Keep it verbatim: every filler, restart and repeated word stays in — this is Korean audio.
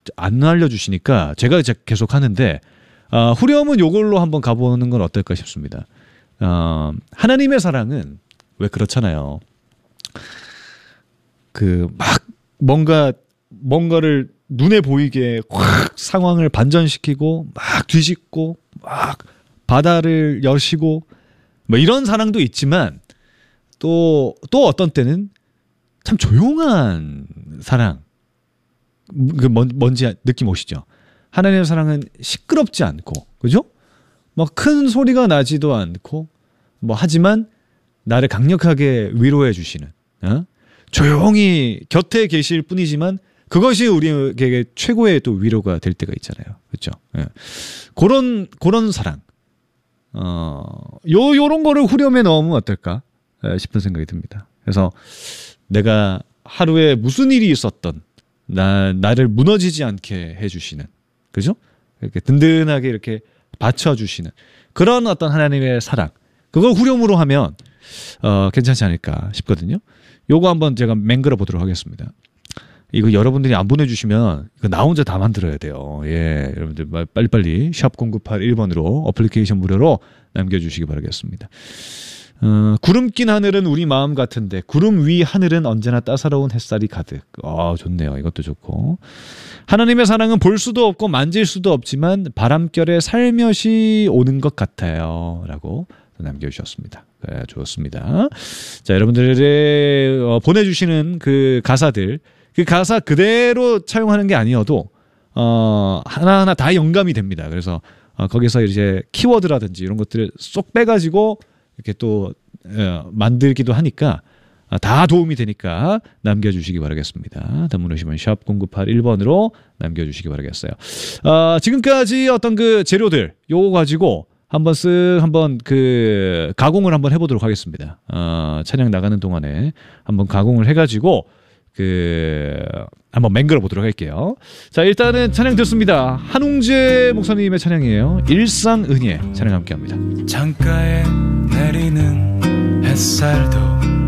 안 알려주시니까 제가 이제 계속 하는데 어, 후렴은 요걸로 한번 가보는 건 어떨까 싶습니다. 어, 하나님의 사랑은 왜 그렇잖아요. 그 막 뭔가 뭔가를 눈에 보이게 확 상황을 반전시키고 막 뒤집고 막 바다를 여시고 뭐 이런 사랑도 있지만 또, 또 어떤 때는 참 조용한 사랑, 그 뭔지 느낌 오시죠? 하나님의 사랑은 시끄럽지 않고, 그죠? 막 큰 소리가 나지도 않고, 뭐 하지만 나를 강력하게 위로해 주시는, 어? 조용히 곁에 계실 뿐이지만 그것이 우리에게 최고의 또 위로가 될 때가 있잖아요, 그렇죠? 예. 그런 그런 사랑, 어, 요 요런 거를 후렴에 넣으면 어떨까 싶은 생각이 듭니다. 그래서 내가 하루에 무슨 일이 있었던 나 나를 무너지지 않게 해주시는, 그죠? 이렇게 든든하게 이렇게 받쳐주시는 그런 어떤 하나님의 사랑, 그걸 후렴으로 하면 어, 괜찮지 않을까 싶거든요. 요거 한번 제가 맹글어 보도록 하겠습니다. 이거 여러분들이 안 보내주시면 이거 나 혼자 다 만들어야 돼요. 예, 여러분들 빨리빨리 샵 공구팔일 번으로 어플리케이션 무료로 남겨주시기 바라겠습니다. 어, 구름 낀 하늘은 우리 마음 같은데 구름 위 하늘은 언제나 따사로운 햇살이 가득. 아, 좋네요. 이것도 좋고. 하나님의 사랑은 볼 수도 없고 만질 수도 없지만 바람결에 살며시 오는 것 같아요. 라고 남겨주셨습니다. 네, 좋습니다. 자, 여러분들의 어, 보내주시는 그 가사들, 그 가사 그대로 차용하는 게 아니어도 어, 하나하나 다 영감이 됩니다. 그래서 어, 거기서 이제 키워드라든지 이런 것들을 쏙 빼가지고 이렇게 또 어, 만들기도 하니까 아, 다 도움이 되니까 남겨주시기 바라겠습니다. 단문 오시면 샵 공구팔일 번으로 남겨주시기 바라겠어요. 아, 지금까지 어떤 그 재료들 요거 가지고 한번 쓱 한번 그 가공을 한번 해보도록 하겠습니다. 어, 찬양 나가는 동안에 한번 가공을 해가지고 그 한번 맹글어 보도록 할게요. 자, 일단은 찬양 듣습니다. 한웅재 목사님의 찬양이에요. 일상은혜 찬양 함께합니다. 창가에 내리는 햇살도